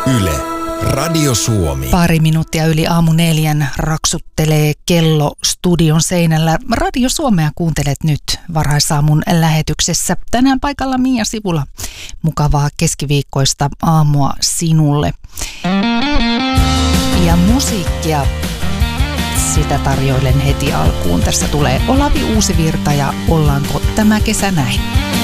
Yle, Radio Suomi. Pari minuuttia yli 3:00 raksuttelee kello studion seinällä. Radio Suomea kuuntelet nyt varhaisaamun lähetyksessä. Tänään paikalla Mia Sivula. Mukavaa keskiviikkoista aamua sinulle. Ja musiikkia, sitä tarjoilen heti alkuun. Tässä tulee Olavi Uusivirta ja Ollaanko tämä kesä näin?